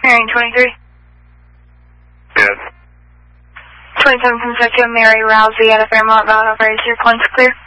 Hearing 23. Yes. 27 from Sector Mary Rousey at a Fairmont Valley. Is your points clear?